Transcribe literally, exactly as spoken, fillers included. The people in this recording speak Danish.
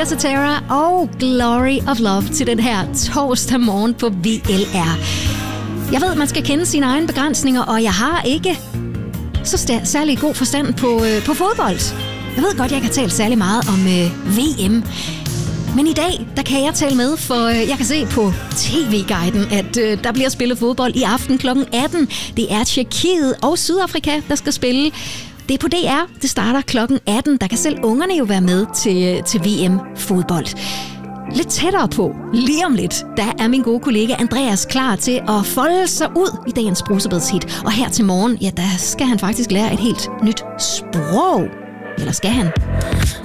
Rita Cetera og Glory of Love til den her torsdag morgen på V L R. Jeg ved, at man skal kende sine egne begrænsninger, og jeg har ikke så st- særlig god forstand på, øh, på fodbold. Jeg ved godt, at jeg ikke har talt særlig meget om øh, V M. Men i dag, der kan jeg tale med, for øh, jeg kan se på T V-guiden, at øh, der bliver spillet fodbold i aften klokken atten. Det er Tjekkiet og Sydafrika, der skal spille. Det er på D R. Det starter klokken atten. Der kan selv ungerne jo være med til, til V M-fodbold. Lidt tættere på, lige om lidt, der er min gode kollega Andreas klar til at folde sig ud i dagens brusebedshit. Og her til morgen, ja, der skal han faktisk lære et helt nyt sprog. Eller skal han?